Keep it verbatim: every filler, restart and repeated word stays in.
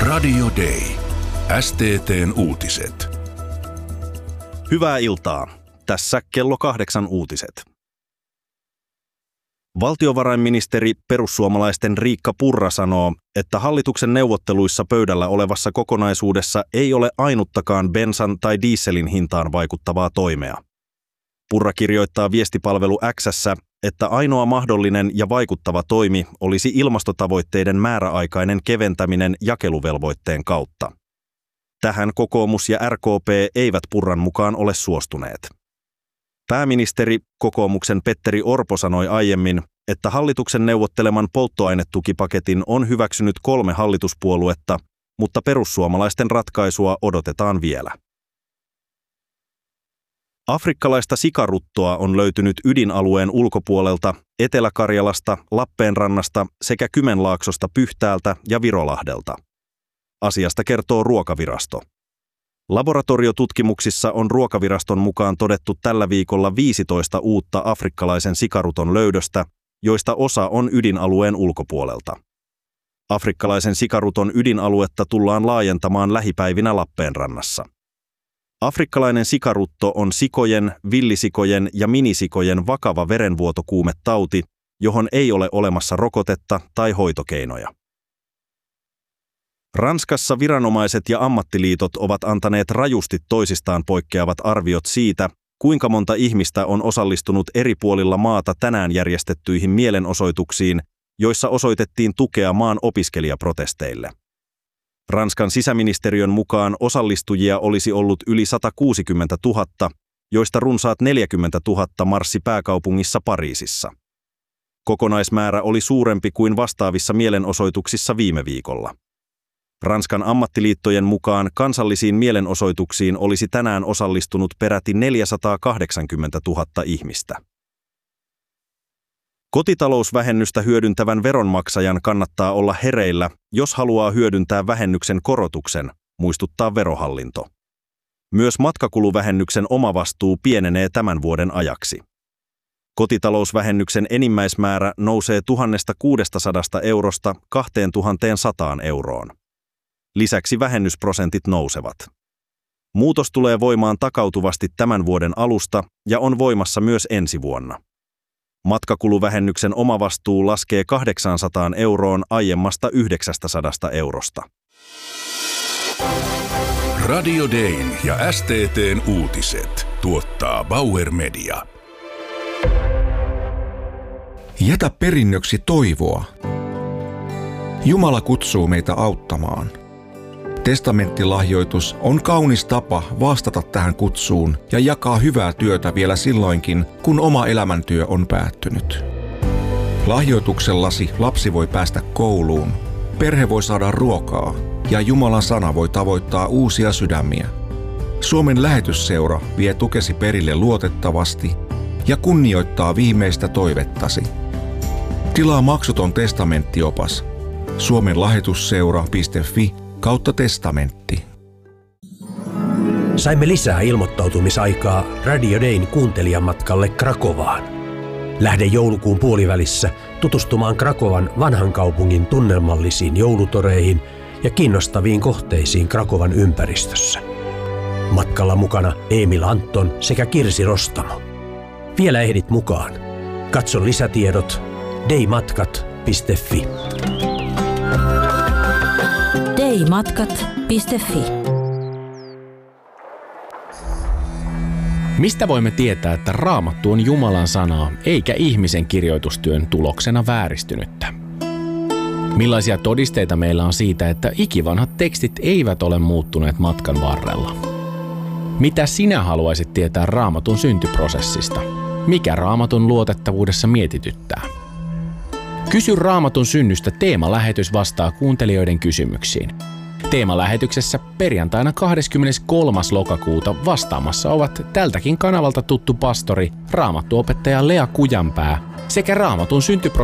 Radio Day. S T T:n uutiset. Hyvää iltaa. Tässä kello kahdeksan uutiset. Valtiovarainministeri perussuomalaisten Riikka Purra sanoo, että hallituksen neuvotteluissa pöydällä olevassa kokonaisuudessa ei ole ainuttakaan bensan tai dieselin hintaan vaikuttavaa toimea. Purra kirjoittaa viestipalvelu X:ssä, että ainoa mahdollinen ja vaikuttava toimi olisi ilmastotavoitteiden määräaikainen keventäminen jakeluvelvoitteen kautta. Tähän kokoomus ja R K P eivät Purran mukaan ole suostuneet. Pääministeri, kokoomuksen Petteri Orpo sanoi aiemmin, että hallituksen neuvotteleman polttoainetukipaketin on hyväksynyt kolme hallituspuoluetta, mutta perussuomalaisten ratkaisua odotetaan vielä. Afrikkalaista sikaruttoa on löytynyt ydinalueen ulkopuolelta, Etelä-Karjalasta, Lappeenrannasta sekä Kymenlaaksosta Pyhtäältä ja Virolahdelta. Asiasta kertoo Ruokavirasto. Laboratoriotutkimuksissa on Ruokaviraston mukaan todettu tällä viikolla viisitoista uutta afrikkalaisen sikaruton löydöstä, joista osa on ydinalueen ulkopuolelta. Afrikkalaisen sikaruton ydinaluetta tullaan laajentamaan lähipäivinä Lappeenrannassa. Afrikkalainen sikarutto on sikojen, villisikojen ja minisikojen vakava verenvuotokuumetauti, johon ei ole olemassa rokotetta tai hoitokeinoja. Ranskassa viranomaiset ja ammattiliitot ovat antaneet rajusti toisistaan poikkeavat arviot siitä, kuinka monta ihmistä on osallistunut eri puolilla maata tänään järjestettyihin mielenosoituksiin, joissa osoitettiin tukea maan opiskelijaprotesteille. Ranskan sisäministeriön mukaan osallistujia olisi ollut yli sata kuusikymmentätuhatta, joista runsaat neljäkymmentätuhatta marssi pääkaupungissa Pariisissa. Kokonaismäärä oli suurempi kuin vastaavissa mielenosoituksissa viime viikolla. Ranskan ammattiliittojen mukaan kansallisiin mielenosoituksiin olisi tänään osallistunut peräti neljäsataakahdeksankymmentätuhatta ihmistä. Kotitalousvähennystä hyödyntävän veronmaksajan kannattaa olla hereillä, jos haluaa hyödyntää vähennyksen korotuksen, muistuttaa Verohallinto. Myös matkakuluvähennyksen omavastuu pienenee tämän vuoden ajaksi. Kotitalousvähennyksen enimmäismäärä nousee tuhatkuusisataa eurosta kaksituhatta euroon. Lisäksi vähennysprosentit nousevat. Muutos tulee voimaan takautuvasti tämän vuoden alusta ja on voimassa myös ensi vuonna. Matkakuluvähennyksen omavastuu laskee kahdeksansataa euroon aiemmasta yhdeksänsataa eurosta. Radio Dayn ja S T T:n uutiset tuottaa Bauer Media. Jätä perinnöksi toivoa. Jumala kutsuu meitä auttamaan. Testamenttilahjoitus on kaunis tapa vastata tähän kutsuun ja jakaa hyvää työtä vielä silloinkin, kun oma elämäntyö on päättynyt. Lahjoituksellasi lapsi voi päästä kouluun, perhe voi saada ruokaa ja Jumalan sana voi tavoittaa uusia sydämiä. Suomen lähetysseura vie tukesi perille luotettavasti ja kunnioittaa viimeistä toivettasi. Tilaa maksuton testamenttiopas suomenlähetysseura piste fi kautta testamentti. Saimme lisää ilmoittautumisaikaa Radio Dayn kuuntelijamatkalle Krakovaan. Lähde joulukuun puolivälissä tutustumaan Krakovan vanhan kaupungin tunnelmallisiin joulutoreihin ja kiinnostaviin kohteisiin Krakovan ympäristössä. Matkalla mukana Emil Anton sekä Kirsi Rostamo. Vielä ehdit mukaan. Katso lisätiedot daymatkat piste fi. daymatkat piste fi. Mistä voimme tietää, että Raamattu on Jumalan sanaa eikä ihmisen kirjoitustyön tuloksena vääristynyttä? Millaisia todisteita meillä on siitä, että ikivanhat tekstit eivät ole muuttuneet matkan varrella? Mitä sinä haluaisit tietää Raamatun syntyprosessista? Mikä Raamatun luotettavuudessa mietityttää? Kysy Raamatun synnystä teemalähetys vastaa kuuntelijoiden kysymyksiin. Teemalähetyksessä perjantaina kahdeskymmeneskolmas lokakuuta vastaamassa ovat tältäkin kanavalta tuttu pastori, raamattuopettaja Lea Kujanpää sekä Raamatun syntyprosessista